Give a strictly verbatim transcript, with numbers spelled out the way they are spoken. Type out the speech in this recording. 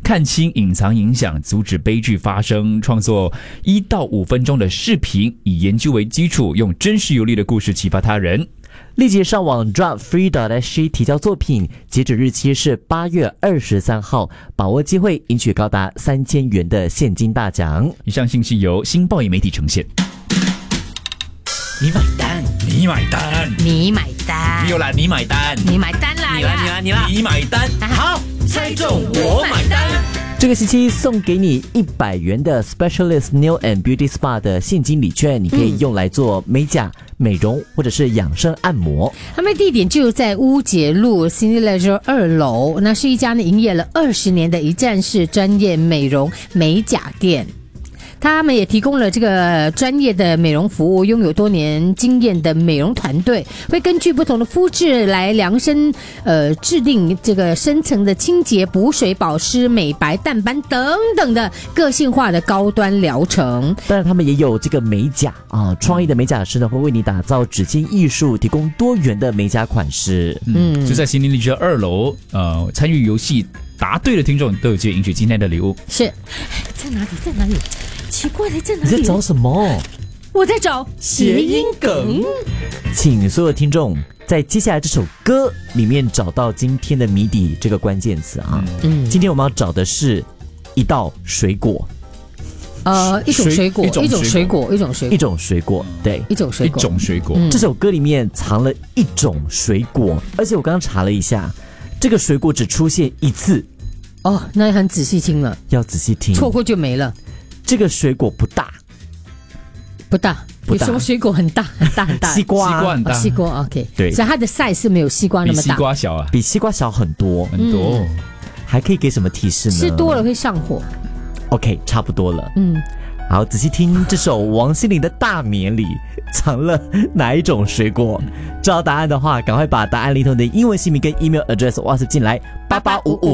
看清隐藏影响，阻止悲剧发生，创作一到五分钟的视频，以研究为基础，用真实有力的故事启发他人。 立即上网 drop free dot s g 提交作品，截止日期是八月二十三号，把握机会赢取高达三千元的现金大奖。 以上信息由新报业媒体呈现。 你买单， 你买单， 你买单， 没有啦，你买单， 你买单啦， 你啦，你啦，你啦，你买单， 好，猜中我买单。 这个星期送给你一百元的 Specialist Nail and Beauty Spa 的现金礼券，你可以用来做美甲、美容或者是养生按摩。 他们的地点就在乌节路 Cindy Leisure 二楼，那是一家呢营业了二十年的一站式专业美容美甲店。他们也提供了这个专业的美容服务，拥有多年经验的美容团队，会根据不同的肤质来量身呃制定这个深层的清洁、补水、保湿、美白、淡斑等等的个性化的高端疗程。 当然他们也有这个美甲啊，创意的美甲师呢会为你打造指尖艺术，提供多元的美甲款式。 嗯，就在新力学二楼，呃，参与游戏答对的听众都有机会赢取今天的礼物。 是在哪里？在哪里？奇怪了，在哪里？ 你在找什么？ 我在找谐音梗。 请所有听众在接下来这首歌里面找到今天的谜底这个关键词啊。嗯，今天我们要找的是一道水果。 呃，一种水果， 一种水果， 一种水果， 一种水果，对， 一种水果， 一种水果。 这首歌里面藏了一种水果，而且我刚刚查了一下，这个水果只出现一次。 哦，那很仔细听了， 要仔细听， 错过就没了。 这个水果不大， 不大， 不大。 有什么水果很大很大很大？ 西瓜， 西瓜很大， 哦、西瓜 OK， 对， 所以它的 size 是没有西瓜那么大， 比西瓜小啊， 比西瓜小很多很多、嗯。 还可以给什么提示呢？ 吃多了会上火。 OK， 差不多了。 嗯， 好，仔细听这首王心凌的大眠里藏了哪一种水果？知道答案的话，赶快把答案里头的英文姓名跟 email address WhatsApp 进来八八五五